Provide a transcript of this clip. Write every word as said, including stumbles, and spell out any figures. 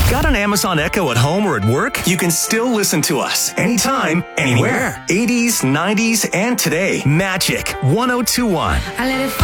Got an Amazon Echo at home or at work? You can still listen to us anytime, anywhere. eighties, nineties, and today. Magic one oh two one. I let it